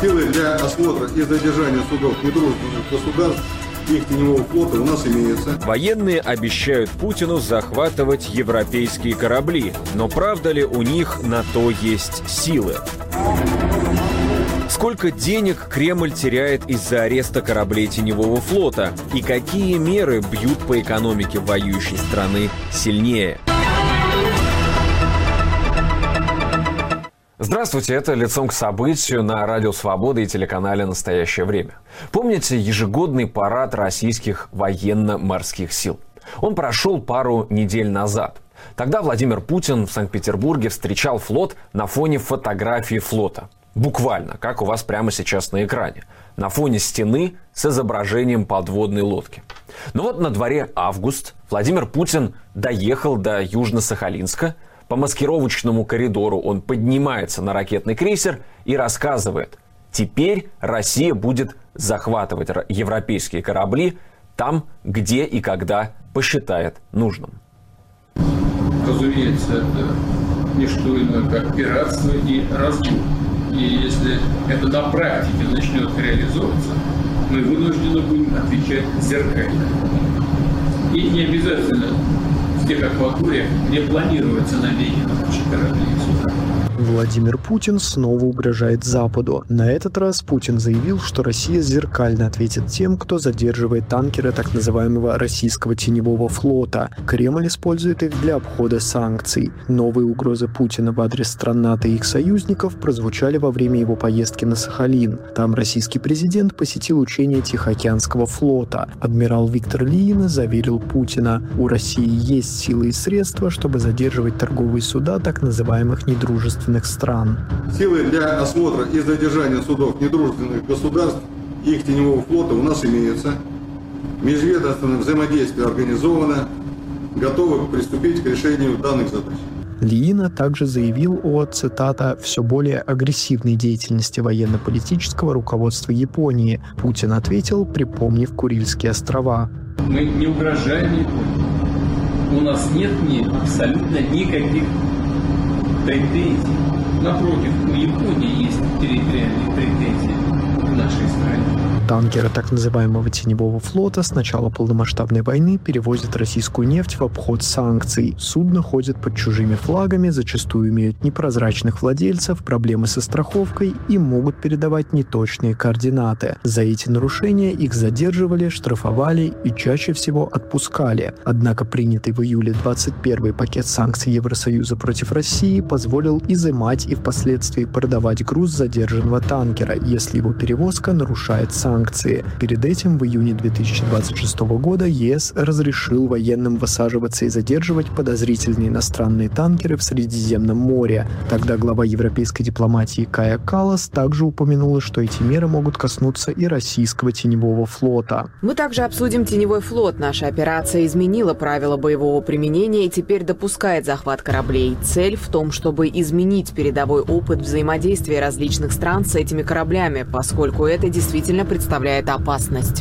Силы для осмотра и задержания судов недружественных государств и их теневого флота у нас имеются. Военные обещают Путину захватывать европейские корабли. Но правда ли у них на то есть силы? Сколько денег Кремль теряет из-за ареста кораблей теневого флота? И какие меры бьют по экономике воюющей страны сильнее? Здравствуйте, это «Лицом к событию» на Радио Свобода и телеканале «Настоящее время». Помните ежегодный парад российских военно-морских сил? Он прошел пару недель назад. Тогда Владимир Путин в Санкт-Петербурге встречал флот на фоне фотографии флота. Буквально, как у вас прямо сейчас на экране. На фоне стены с изображением подводной лодки. Но вот на дворе август. Владимир Путин доехал до Южно-Сахалинска. По маскировочному коридору он поднимается на ракетный крейсер и рассказывает: теперь Россия будет захватывать европейские корабли там, где и когда посчитает нужным. Разумеется, это не что иное, как пиратство и разбой. И если это на практике начнет реализовываться, мы вынуждены будем отвечать зеркально. И не обязательно в тех акваториях, где планируется набеги на наши корабли и суда. Владимир Путин снова угрожает Западу. На этот раз Путин заявил, что Россия зеркально ответит тем, кто задерживает танкеры так называемого российского теневого флота. Кремль использует их для обхода санкций. Новые угрозы Путина в адрес стран НАТО и их союзников прозвучали во время его поездки на Сахалин. Там российский президент посетил учение Тихоокеанского флота. Адмирал Виктор Лиин заверил Путина: у России есть силы и средства, чтобы задерживать торговые суда так называемых недружественных стран. Силы для осмотра и задержания судов недружественных государств и их теневого флота у нас имеются. Межведомственное взаимодействие организовано, готовы приступить к решению данных задач. Лиин также заявил о, цитата, «все более агрессивной деятельности военно-политического руководства Японии». Путин ответил, припомнив Курильские острова. Мы не угрожаем Японии. У нас нет абсолютно никаких претензий. Напротив, у Японии есть территориальные претензии к нашей стране. Танкеры так называемого теневого флота с начала полномасштабной войны перевозят российскую нефть в обход санкций. Судно ходит под чужими флагами, зачастую имеют непрозрачных владельцев, проблемы со страховкой и могут передавать неточные координаты. За эти нарушения их задерживали, штрафовали и чаще всего отпускали. Однако принятый в июле 2021 пакет санкций Евросоюза против России позволил изымать и впоследствии продавать груз задержанного танкера, если его перевозка нарушает санкции. Перед этим в июне 2026 года ЕС разрешил военным высаживаться и задерживать подозрительные иностранные танкеры в Средиземном море. Тогда глава европейской дипломатии Кая Каллас также упомянула, что эти меры могут коснуться и российского теневого флота. Мы также обсудим теневой флот. Наша операция изменила правила боевого применения и теперь допускает захват кораблей. Цель в том, чтобы изменить передовой опыт взаимодействия различных стран с этими кораблями, поскольку это действительно представляет опасность.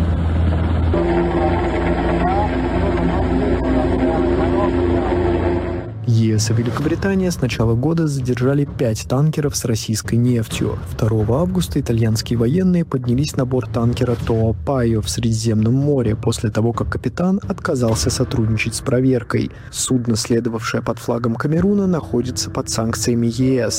ЕС и Великобритания с начала года задержали 5 танкеров с российской нефтью. 2 августа итальянские военные поднялись на борт танкера Тоа Пайо в Средиземном море после того, как капитан отказался сотрудничать с проверкой. Судно, следовавшее под флагом Камеруна, находится под санкциями ЕС.